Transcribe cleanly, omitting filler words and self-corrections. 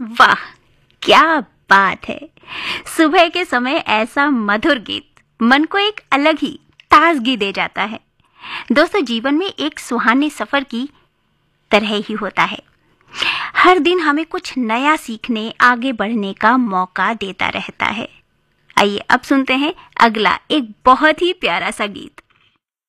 वाह, क्या बात है। सुबह के समय ऐसा मधुर गीत मन को एक अलग ही ताजगी दे जाता है। दोस्तों, जीवन में एक सुहाने सफर की तरह ही होता है। हर दिन हमें कुछ नया सीखने, आगे बढ़ने का मौका देता रहता है। आइए अब सुनते हैं अगला एक बहुत ही प्यारा सा गीत।